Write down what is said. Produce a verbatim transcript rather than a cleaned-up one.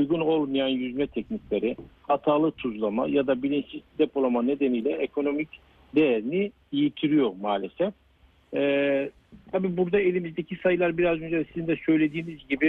uygun olmayan yüzme teknikleri, hatalı tuzlama ya da bilinçsiz depolama nedeniyle ekonomik değerini yitiriyor maalesef. Ee, tabii burada elimizdeki sayılar biraz önce sizin de söylediğiniz gibi